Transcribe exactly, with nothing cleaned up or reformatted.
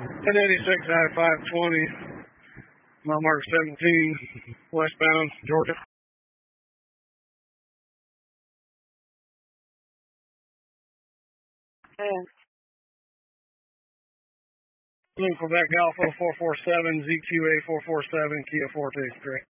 ten eighty-six out of five twenty, mile mark seventeen, westbound, Georgia. And Blue Quebec Alpha four four seven, Z Q A four four seven, Kia Forte, correct.